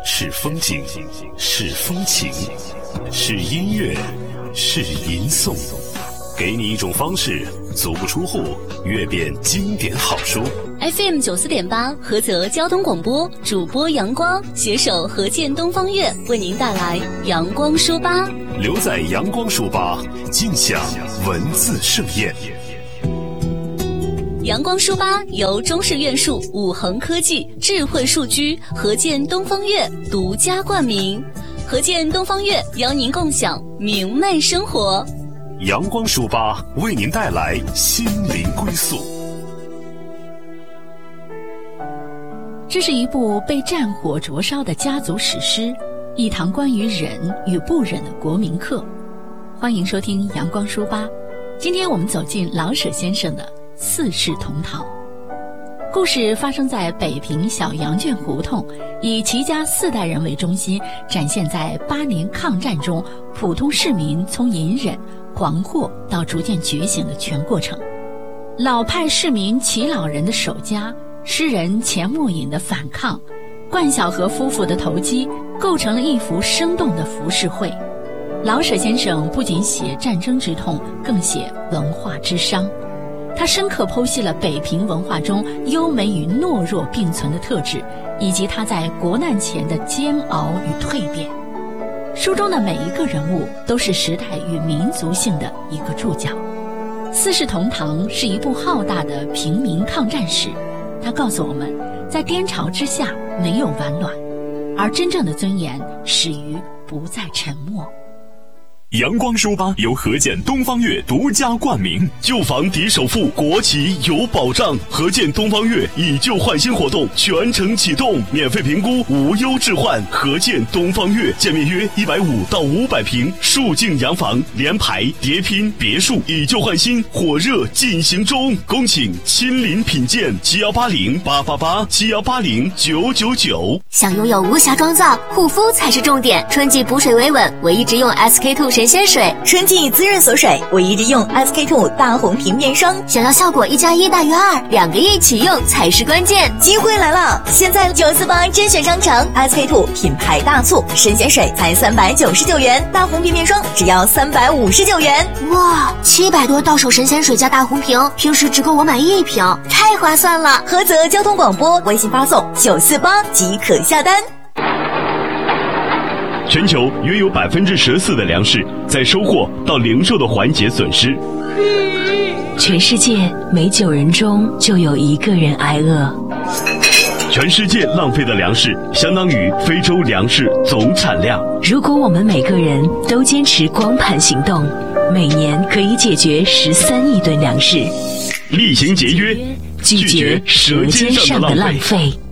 是风景，是风情，是音乐，是吟诵，给你一种方式，足不出户阅遍经典好书。 FM 94.8菏泽交通广播，主播阳光携手何健东方悦为您带来阳光书吧。 留在阳光书吧，尽享文字盛宴。 阳光书吧由中式院术、五恒科技、智慧数居、何健东方悦独家冠名。何健东方悦邀您共享明媚生活。 阳光书吧为您带来心灵归宿。 这是一部被战火灼烧的家族史诗，一堂关于忍与不忍的国民课。欢迎收听阳光书吧。今天我们走进老舍先生的四世同堂。故事发生在北平小羊圈胡同，以齐家4代人为中心，展现在8年抗战中普通市民从隐忍、惶惑到逐渐觉醒的全过程。老派市民齐老人的守家，诗人钱穆隐的反抗，冠晓荷夫妇的投机，构成了一幅生动的浮世绘。老舍先生不仅写战争之痛，更写文化之伤。他深刻剖析了北平文化中优美与懦弱并存的特质，以及他在国难前的煎熬与蜕变。书中的每一个人物都是时代与民族性的一个注脚。四世同堂是一部浩大的平民抗战史，它告诉我们，在颠巢之下没有完卵，而真正的尊严始于不再沉默。 阳光书吧由何健东方悦独家冠名，旧房抵首付，国企有保障。何健东方悦以旧换新活动全程启动，免费评估，无忧置换。何健东方悦建面约150到500平，数境洋房，联排、叠拼、别墅，以旧换新，火热进行中。恭请亲临品鉴，71808887180999。 想拥有无瑕妆造，护肤才是重点。春季补水维稳，我一直用 SK2 神仙水； 春季滋润锁水，我一直用 SK2 大红瓶面霜。 想要效果1+1大于2，2个一起用才是关键。 机会来了！现在948甄选商城 SK2 品牌大促，神仙水才399元，大红瓶面霜只要359元。 哇，700多到手神仙水加大红瓶，平时只够我买1瓶，太划算了！ 菏泽交通广播微信发送948即可下单。 全球约有14%的粮食在收获到零售的环节损失。 全世界每9人中就有1个人挨饿。 全世界浪费的粮食相当于非洲粮食总产量。 如果我们每个人都坚持光盘行动，每年可以解决13亿吨粮食。 厉行节约，拒绝舌尖上的浪费。